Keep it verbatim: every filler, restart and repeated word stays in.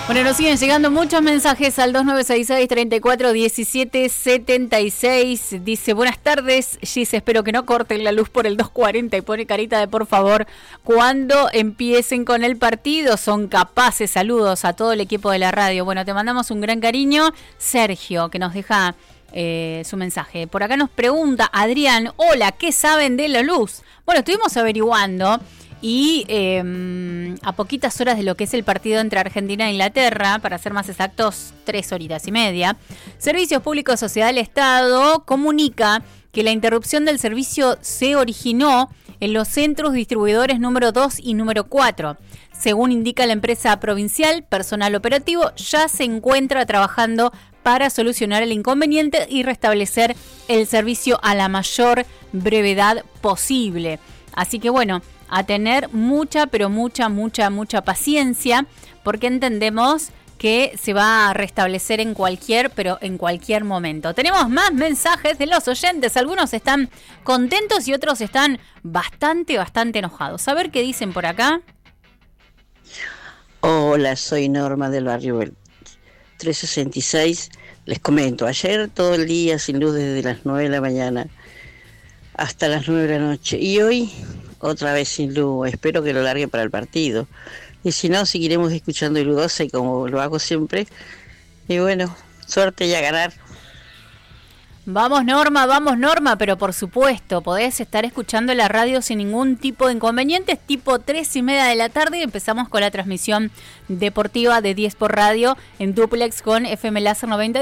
Bueno, nos siguen llegando muchos mensajes al dos nueve seis seis, treinta y cuatro, diecisiete setenta y seis. Dice, buenas tardes, Gis, espero que no corten la luz por el dos cuarenta y pone carita de por favor. Cuando empiecen con el partido, son capaces. Saludos a todo el equipo de la radio. Bueno, te mandamos un gran cariño. Sergio, que nos deja eh, su mensaje. Por acá nos pregunta Adrián, hola, ¿qué saben de la luz? Bueno, estuvimos averiguando. Y eh, a poquitas horas de lo que es el partido entre Argentina e Inglaterra, para ser más exactos, tres horitas y media, Servicios Públicos Sociedad del Estado comunica que la interrupción del servicio se originó en los centros distribuidores número dos y número cuatro. Según indica la empresa provincial, personal operativo ya se encuentra trabajando para solucionar el inconveniente y restablecer el servicio a la mayor brevedad posible. Así que bueno, a tener mucha, pero mucha, mucha, mucha paciencia, porque entendemos que se va a restablecer en cualquier, pero en cualquier momento. Tenemos más mensajes de los oyentes, algunos están contentos y otros están bastante, bastante enojados. A ver qué dicen por acá. Hola, soy Norma del barrio trescientos sesenta y seis. Les comento, ayer todo el día sin luz desde las nueve de la mañana hasta las nueve de la noche. Y hoy otra vez sin luz, espero que lo largue para el partido. Y si no, seguiremos escuchando el U doce como lo hago siempre. Y bueno, suerte y a ganar. Vamos Norma, vamos Norma, pero por supuesto, podés estar escuchando la radio sin ningún tipo de inconvenientes, tipo tres y media de la tarde y empezamos con la transmisión deportiva de diez por radio en duplex con F M Láser noventa